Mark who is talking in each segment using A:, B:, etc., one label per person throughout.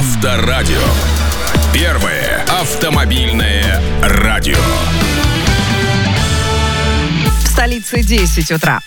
A: Авторадио. Первое автомобильное радио.
B: В столице 10 утра.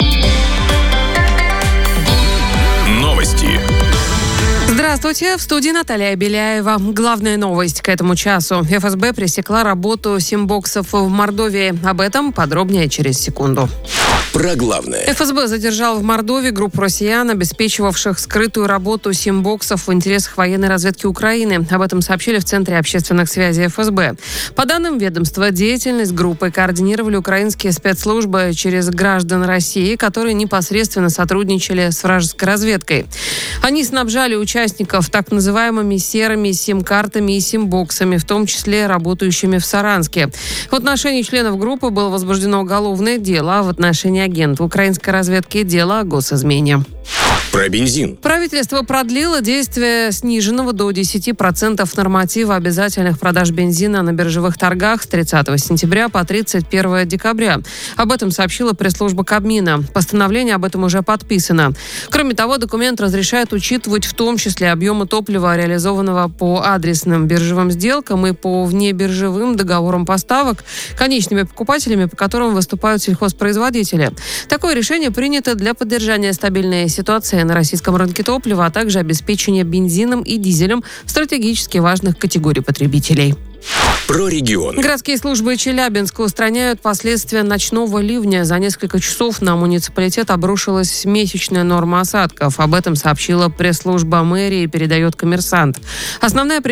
A: Новости.
B: Здравствуйте, в студии Наталья Беляева. Главная новость к этому часу. ФСБ пресекла работу симбоксов в Мордовии. Об этом подробнее через секунду.
A: Про главное.
B: ФСБ задержал в Мордовии группу россиян, обеспечивавших скрытую работу симбоксов в интересах военной разведки Украины. Об этом сообщили в Центре общественных связей ФСБ. По данным ведомства, деятельность группы координировали украинские спецслужбы через граждан России, которые непосредственно сотрудничали с вражеской разведкой. Они снабжали участников так называемыми серыми сим-картами и симбоксами, в том числе работающими в Саранске. В отношении членов группы было возбуждено уголовное дело, а в отношении агента украинской разведки дело о госизмене.
A: Про бензин.
B: Правительство продлило действие сниженного до 10% норматива обязательных продаж бензина на биржевых торгах с 30 сентября по 31 декабря. Об этом сообщила пресс-служба Кабмина. Постановление об этом уже подписано. Кроме того, документ разрешает учитывать в том числе объемы топлива, реализованного по адресным биржевым сделкам и по внебиржевым договорам поставок конечными покупателями, по которым выступают сельхозпроизводители. Такое решение принято для поддержания стабильной ситуации на российском рынке топлива, а также обеспечения бензином и дизелем стратегически важных категорий потребителей.
A: Про регион.
B: Городские службы Челябинска устраняют последствия ночного ливня. За несколько часов на муниципалитет обрушилась месячная норма осадков. Об этом сообщила пресс-служба мэрии, передает «Коммерсант». Основная